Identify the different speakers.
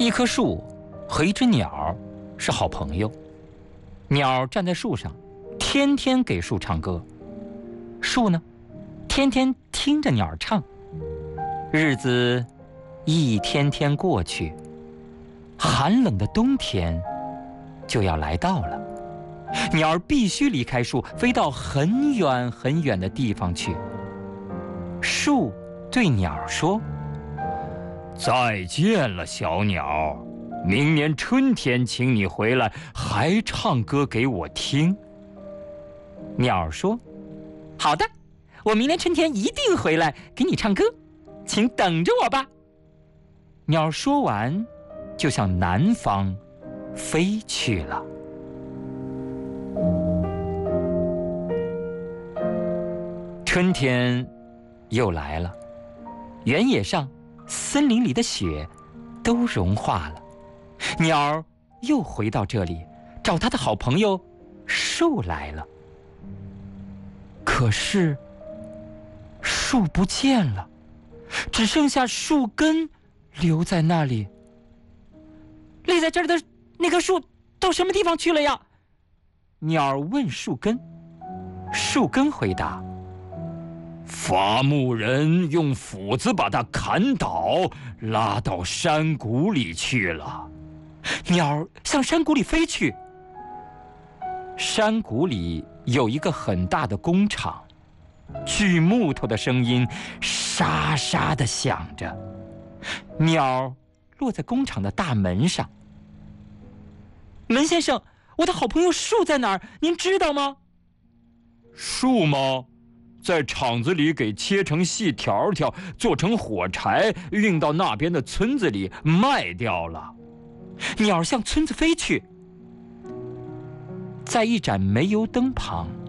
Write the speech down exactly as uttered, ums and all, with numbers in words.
Speaker 1: 一棵树和一只鸟是好朋友。鸟站在树上，天天给树唱歌，树呢，天天听着鸟唱。日子一天天过去，寒冷的冬天就要来到了。鸟儿必须离开树，飞到很远很远的地方去。树对鸟说：再见了，小鸟，明年春天请你回来，还唱歌给我听。鸟说：好的，我明年春天一定回来给你唱歌，请等着我吧。鸟说完，就向南方飞去了。春天又来了，原野上、森林里的雪都融化了。鸟儿又回到这里，找他的好朋友树来了。可是树不见了，只剩下树根留在那里。立在这儿的那棵树到什么地方去了呀？鸟儿问树根。树根回答：伐木人用斧子把它砍倒，拉到山谷里去了。鸟儿向山谷里飞去。山谷里有一个很大的工厂，锯木头的声音沙沙地响着。鸟落在工厂的大门上。门先生，我的好朋友树在哪儿？您知道吗？树吗？在厂子里给切成细条条，做成火柴，运到那边的村子里卖掉了。鸟向村子飞去，在一盏煤油灯旁，